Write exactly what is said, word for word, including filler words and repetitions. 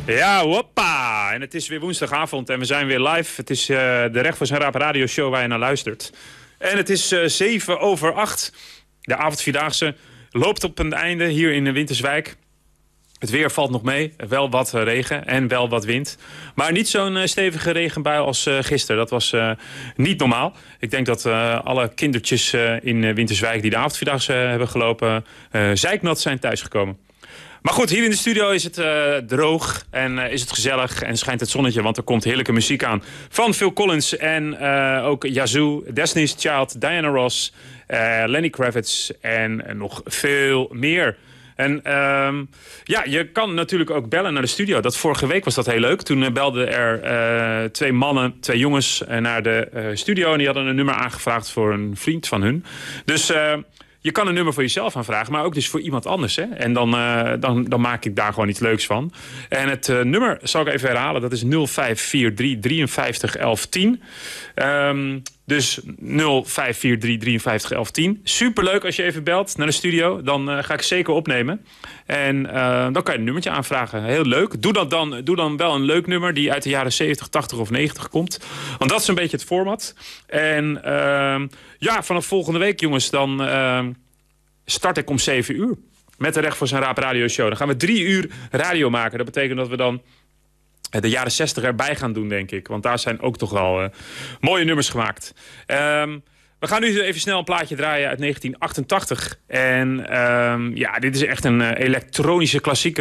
Ja, hoppa! En het is weer woensdagavond en we zijn weer live. Het is uh, de Recht voor zijn Raap radioshow waar je naar luistert. En het is uh, zeven over acht. De avondvierdaagse loopt op een einde hier in Winterswijk. Het weer valt nog mee. Wel wat regen en wel wat wind. Maar niet zo'n uh, stevige regenbui als uh, gisteren. Dat was uh, niet normaal. Ik denk dat uh, alle kindertjes uh, in uh, Winterswijk die de avondvierdaagse uh, hebben gelopen... Uh, zeiknat zijn thuisgekomen. Maar goed, hier in de studio is het uh, droog en uh, is het gezellig en schijnt het zonnetje... want er komt heerlijke muziek aan van Phil Collins en uh, ook Yazoo, Destiny's Child, Diana Ross, uh, Lenny Kravitz en uh, nog veel meer. En uh, ja, je kan natuurlijk ook bellen naar de studio. Dat vorige week was dat heel leuk. Toen uh, belden er uh, twee mannen, twee jongens uh, naar de uh, studio... en die hadden een nummer aangevraagd voor een vriend van hun. Dus... Uh, Je kan een nummer voor jezelf aanvragen, maar ook dus voor iemand anders. Hè? En dan, uh, dan, dan maak ik daar gewoon iets leuks van. En het uh, nummer zal ik even herhalen. Dat is nul vijf vier drie drieënvijftig elf tien. Um, dus nul vijf vier drie drieënvijftig elf tien. Superleuk als je even belt naar de studio. Dan uh, ga ik zeker opnemen. En uh, dan kan je een nummertje aanvragen. Heel leuk. Doe, dat dan, doe dan wel een leuk nummer die uit de jaren zeventig, tachtig of negentig komt. Want dat is een beetje het format. En uh, ja, vanaf volgende week, jongens, dan uh, start ik om zeven uur. Met de Recht voor zijn Raap radioshow. Dan gaan we drie uur radio maken. Dat betekent dat we dan de jaren zestig erbij gaan doen, denk ik. Want daar zijn ook toch wel uh, mooie nummers gemaakt. Um, we gaan nu even snel een plaatje draaien uit negentien achtentachtig. En um, ja, dit is echt een uh, elektronische klassieker.